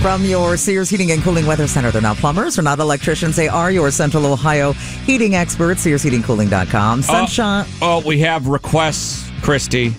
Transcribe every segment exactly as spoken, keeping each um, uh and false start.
From your Sears Heating and Cooling Weather Center. They're not plumbers, they're not electricians. They are your Central Ohio heating experts. Sears Heating Cooling dot com. Sunshine. Oh, oh, we have requests, Christy.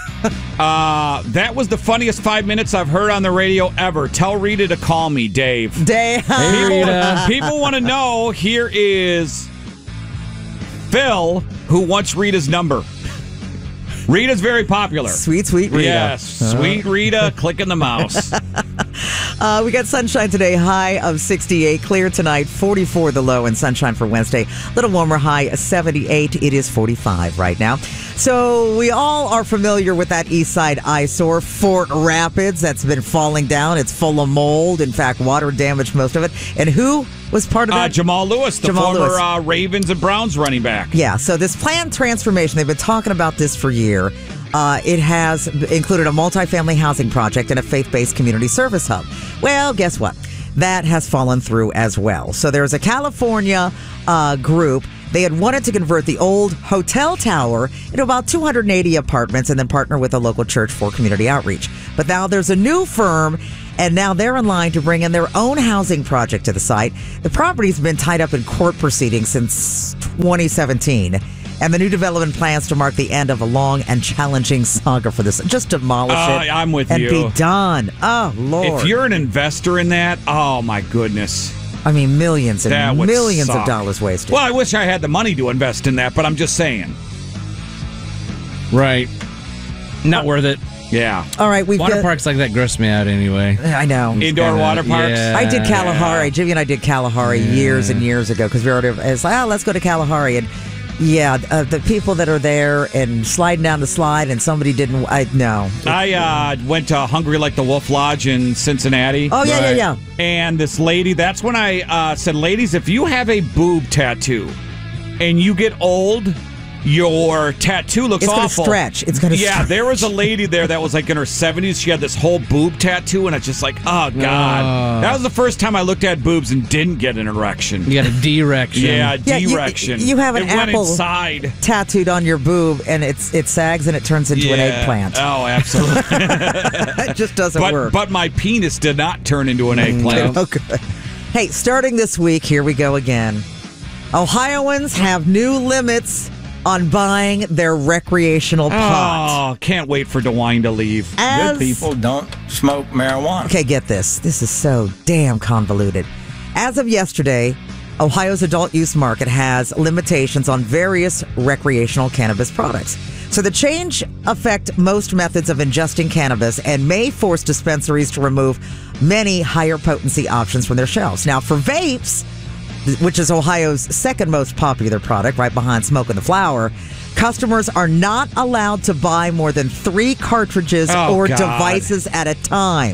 uh, that was the funniest five minutes I've heard on the radio ever. Tell Rita to call me, Dave. Dave. People, people want to know. Here is Phil, who wants Rita's number. Rita's very popular. Sweet, sweet Rita. Yes, uh-huh. Sweet Rita, clicking the mouse. uh, we got sunshine today, high of sixty-eight. Clear tonight, forty-four the low, and sunshine for Wednesday. A little warmer, high seventy-eight. It is forty-five right now. So we all are familiar with that east side eyesore, Fort Rapids, that's been falling down. It's full of mold. In fact, water damaged most of it. And who was part of that? Uh, Jamal Lewis, the Jamal former Lewis. Uh, Ravens and Browns running back. Yeah, so this planned transformation, they've been talking about this for a year. Uh, it has included a multifamily housing project and a faith-based community service hub. Well, guess what? That has fallen through as well. So there's a California uh, group. They had wanted to convert the old hotel tower into about two hundred eighty apartments and then partner with a local church for community outreach. But now there's a new firm, and now they're in line to bring in their own housing project to the site. The property's been tied up in court proceedings since twenty seventeen. And the new development plans to mark the end of a long and challenging saga for this. Just demolish uh, it I'm with and you. be done. Oh, Lord. If you're an investor in that, oh, my goodness. I mean, millions and That would millions suck. of dollars wasted. Well, I wish I had the money to invest in that, but I'm just saying. Right. Not worth it. Yeah. All right. We've Water got, parks like that gross me out anyway. I know. Indoor kinda, water parks? yeah. I did Kalahari. Jimmy and I did Kalahari Yeah. years and years ago because we already, it's like, oh, let's go to Kalahari. And yeah, uh, the people that are there and sliding down the slide and somebody didn't, I no. I uh, went to Hungry Like the Wolf Lodge in Cincinnati. Oh, yeah, Right. yeah, yeah. And this lady, that's when I uh, said, ladies, if you have a boob tattoo and you get old, your tattoo looks It's going to awful. stretch. It's going to Yeah, stretch. there was a lady there that was like in her seventies. She had this whole boob tattoo, and it's just like, oh, God. Oh. That was the first time I looked at boobs and didn't get an erection. You got a D-rection. Yeah, Yeah, you- direction. you have an it went apple inside. tattooed on your boob and it's it sags and it turns into an Yeah. eggplant. Oh, absolutely. It just doesn't but, work. but my penis did not turn into an eggplant. Oh, good. Hey, starting this week, here we go again. Ohioans have new limits on buying their recreational pot. Oh, can't wait for DeWine to leave. As, Good people don't smoke marijuana. Okay, get this. This is so damn convoluted. As of yesterday, Ohio's adult use market has limitations on various recreational cannabis products. So the change affect most methods of ingesting cannabis and may force dispensaries to remove many higher potency options from their shelves. Now, for vapes, which is Ohio's second most popular product, right behind Smoke and the Flower, customers are not allowed to buy more than three cartridges Oh, or God. devices at a time.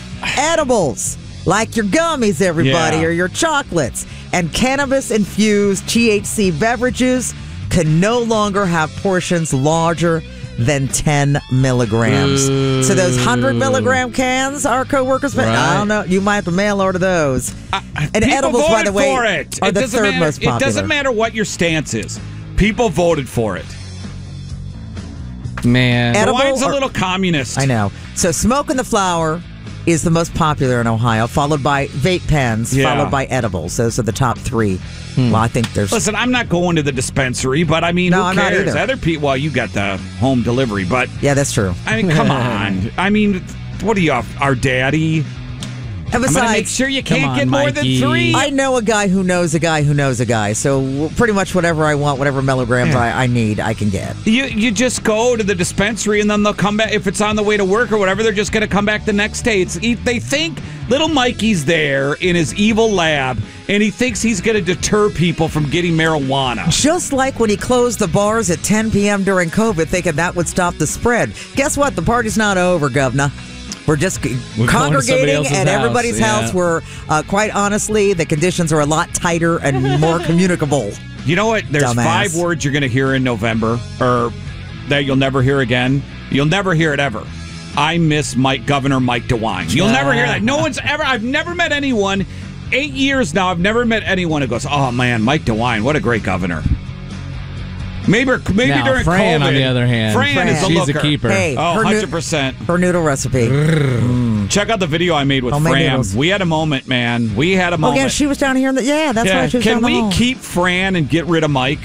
Edibles, like your gummies, everybody, Yeah. or your chocolates, and cannabis-infused T H C beverages can no longer have portions larger than ten milligrams. Ooh. So those one hundred milligram cans our coworkers, right. I don't know, you might have to mail order those. And People edibles, voted by the way, for it. are it the doesn't third matter, most popular. It doesn't matter what your stance is. People voted for it. Man. Edible DeWine's a or- little communist. I know. So Smoke and the Flower is the most popular in Ohio, followed by vape pens, Yeah. followed by edibles. Those are the top three. Well, I think there's... Listen, I'm not going to the dispensary, but I mean, No, who I'm not cares? either. Other people, well, you got the home delivery, but Yeah, that's true. I mean, come on. I mean, what are you, our daddy? And I'm going to make besides, sure you Come can't on, get more Mikey. than three. I know a guy who knows a guy who knows a guy. So pretty much whatever I want, whatever milligrams Yeah. I, I need, I can get. You you just go to the dispensary and then they'll come back. If it's on the way to work or whatever, they're just going to come back the next day. It's They think little Mikey's there in his evil lab and he thinks he's going to deter people from getting marijuana. Just like when he closed the bars at ten p.m. during COVID, thinking that would stop the spread. Guess what? The party's not over, Governor. We're just We're going to somebody congregating else's at house, everybody's yeah. house where, uh, quite honestly, the conditions are a lot tighter and more communicable. You know what? There's Dumbass. five words you're going to hear in November or that you'll never hear again. You'll never hear it ever. I miss Mike Governor Mike DeWine. You'll never hear that. No one's ever, I've never met anyone, eight years now, I've never met anyone who goes, oh man, Mike DeWine, what a great governor. Maybe maybe Now, during Fran, COVID. on the other hand, Fran, is a she's looker. a keeper. Hey, Oh, her one noo- hundred percent. Her noodle recipe. Check out the video I made with Homemade Fran. noodles. We had a moment, man. We had a Oh, moment. yeah, she was down here. In the, yeah, that's Yeah, right. She was Can down the we hall. keep Fran and get rid of Mike?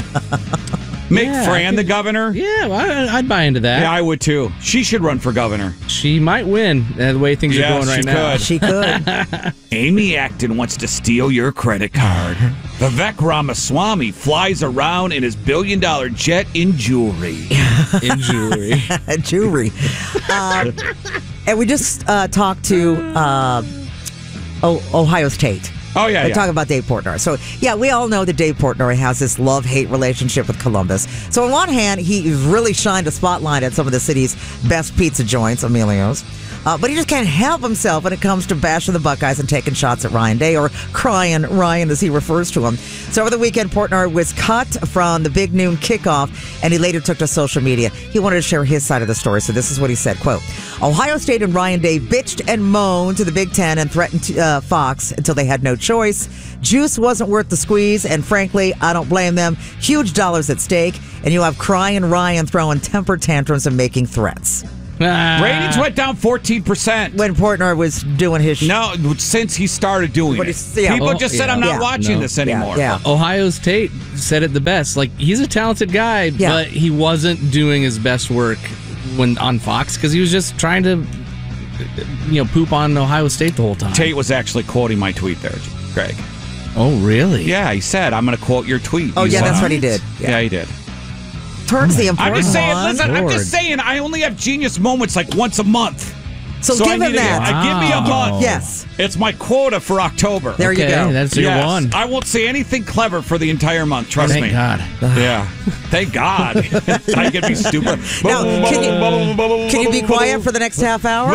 Make Yeah, I Fran the could- governor? Yeah, well, I- I'd buy into that. Yeah, I would too. She should run for governor. She might win uh, the way things Yeah, are going right she now. could. She could. Amy Acton wants to steal your credit card. Vivek Ramaswamy flies around in his billion dollar jet in jewelry. In jewelry. Jewelry. Uh, and we just uh, talked to uh, oh, Ohio State. Oh, yeah, We're yeah. talking about Dave Portnoy. So, yeah, we all know that Dave Portnoy has this love-hate relationship with Columbus. So, on one hand, he really shined a spotlight at some of the city's best pizza joints, Emilio's. Uh, but he just can't help himself when it comes to bashing the Buckeyes and taking shots at Ryan Day, or crying Ryan as he refers to him. So over the weekend, Portnoy was cut from the Big Noon kickoff, and he later took to social media. He wanted to share his side of the story, so this is what he said, quote, Ohio State and Ryan Day bitched and moaned to the Big Ten and threatened to, uh, Fox until they had no choice. Juice wasn't worth the squeeze, and frankly, I don't blame them. Huge dollars at stake, and you have crying Ryan throwing temper tantrums and making threats. Ah. Ratings went down fourteen percent. When Portnoy was doing his sh- No, since he started doing But it. he's- yeah. People Oh, just said, yeah. I'm not Yeah. watching No. this anymore. Yeah, Ohio State said it the best. Like, he's a talented guy, Yeah. but he wasn't doing his best work when on Fox because he was just trying to, you know, poop on Ohio State the whole time. Tate was actually quoting my tweet there, Greg. Oh, really? Yeah, he said, I'm going to quote your tweet. Oh, He's yeah, like, that's what he did. Yeah, he did. Towards the I'm important just saying, one. listen, I'm Lord. just saying, I only have genius moments like once a month. So, I give need him to get- that. I give me a Wow. month. Yes. It's my quota for October. There you Okay, go. that's your Yes. one. I won't say anything clever for the entire month. Trust Thank me. God. Yeah. Thank God. I can be stupid. Now, can you, can you be quiet for the next half hour?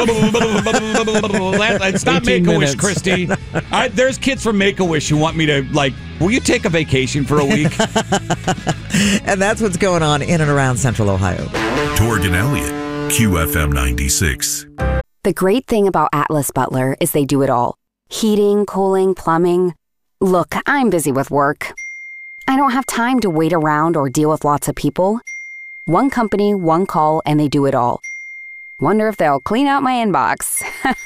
It's not eighteen Make-A-Wish, minutes. Christy. I, there's kids from Make-A-Wish who want me to, like, will you take a vacation for a week? And that's what's going on in and around Central Ohio. Torg and Elliott, Q F M ninety-six. The great thing about Atlas Butler is they do it all. Heating, cooling, plumbing. Look, I'm busy with work. I don't have time to wait around or deal with lots of people. One company, one call, and they do it all. Wonder if they'll clean out my inbox.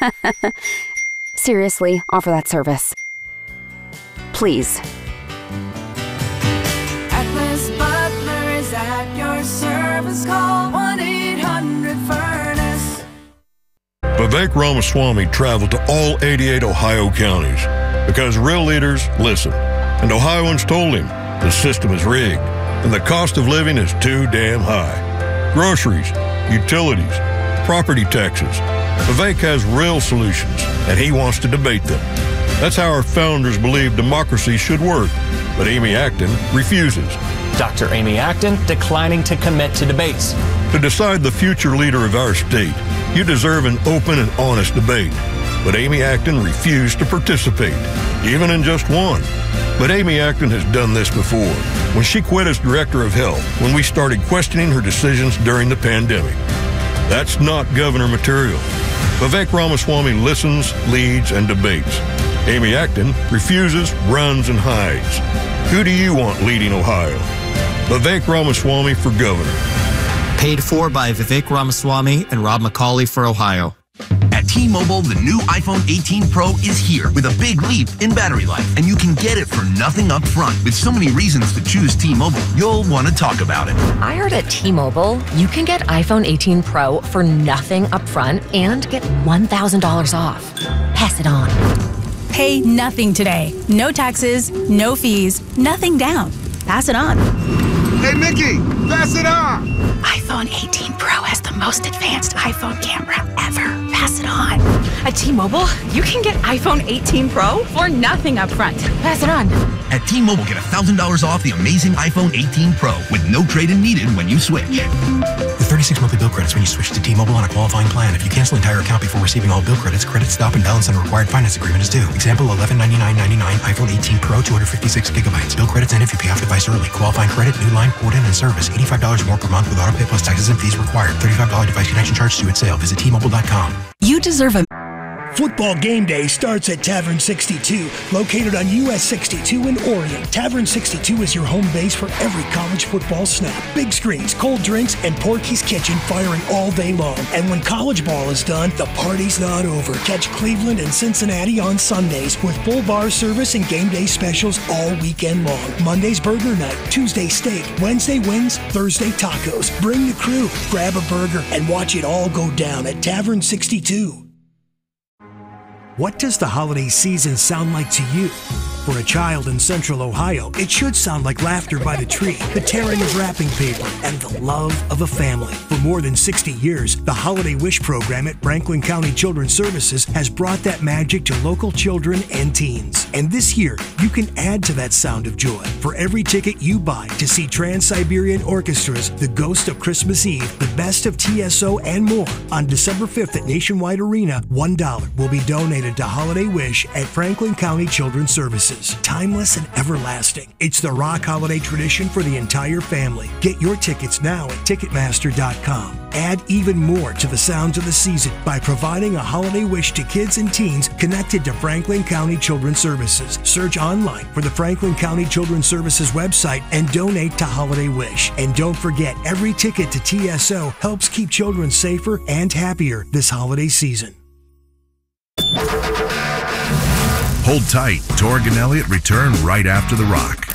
Seriously, offer that service. Please. Atlas Butler is at your service. Call one eight hundred furnace. Vivek Ramaswamy traveled to all eighty-eight Ohio counties because real leaders listen. And Ohioans told him the system is rigged and the cost of living is too damn high. Groceries, utilities, property taxes. Vivek has real solutions and he wants to debate them. That's how our founders believed democracy should work. But Amy Acton refuses. Doctor Amy Acton declining to commit to debates. To decide the future leader of our state, you deserve an open and honest debate. But Amy Acton refused to participate, even in just one. But Amy Acton has done this before, when she quit as director of health, when we started questioning her decisions during the pandemic. That's not governor material. Vivek Ramaswamy listens, leads, and debates. Amy Acton refuses, runs, and hides. Who do you want leading Ohio? Vivek Ramaswamy for governor. Paid for by Vivek Ramaswamy and Rob McCauley for Ohio. At T-Mobile, the new iPhone eighteen Pro is here with a big leap in battery life, and you can get it for nothing up front. With so many reasons to choose T-Mobile, you'll want to talk about it. I heard at T-Mobile, you can get iPhone eighteen Pro for nothing up front and get one thousand dollars off. Pass it on. Pay nothing today. No taxes, no fees, nothing down. Pass it on. Hey, Mickey, pass it on. iPhone eighteen Pro has the most advanced iPhone camera ever. Pass it on. At T-Mobile, you can get iPhone eighteen Pro for nothing up front. Pass it on. At T-Mobile, get one thousand dollars off the amazing iPhone eighteen Pro with no trade-in needed when you switch. With thirty-six monthly bill credits when you switch to T-Mobile on a qualifying plan. If you cancel entire account before receiving all bill credits, credit stop and balance on a required finance agreement is due. Example, eleven ninety-nine ninety-nine iPhone eighteen Pro, two hundred fifty-six gigabytes. Bill credits end if you pay off device early. Qualifying credit, new line, port in, and service. eighty-five dollars more per month with auto pay plus taxes and fees required. thirty-five dollars device connection charge due at sale. Visit T Mobile dot com. You deserve a... Football game day starts at Tavern sixty-two, located on U S sixty-two in Orion. Tavern sixty-two is your home base for every college football snap. Big screens, cold drinks, and Porky's Kitchen firing all day long. And when college ball is done, the party's not over. Catch Cleveland and Cincinnati on Sundays with full bar service and game day specials all weekend long. Monday's burger night, Tuesday steak, Wednesday wings, Thursday tacos. Bring the crew, grab a burger, and watch it all go down at Tavern sixty-two. What does the holiday season sound like to you? For a child in Central Ohio, it should sound like laughter by the tree, the tearing of wrapping paper, and the love of a family. For more than sixty years, the Holiday Wish program at Franklin County Children's Services has brought that magic to local children and teens. And this year, you can add to that sound of joy. For every ticket you buy to see Trans-Siberian Orchestra's The Ghost of Christmas Eve, The Best of T S O, and more, on December fifth at Nationwide Arena, one dollar will be donated to Holiday Wish at Franklin County Children's Services. Timeless and everlasting. It's the rock holiday tradition for the entire family. Get your tickets now at Ticketmaster dot com. Add even more to the sounds of the season by providing a holiday wish to kids and teens connected to Franklin County Children's Services. Search online for the Franklin County Children's Services website and donate to Holiday Wish. And don't forget, every ticket to T S O helps keep children safer and happier this holiday season. Hold tight. Torg and Elliott return right after The Rock.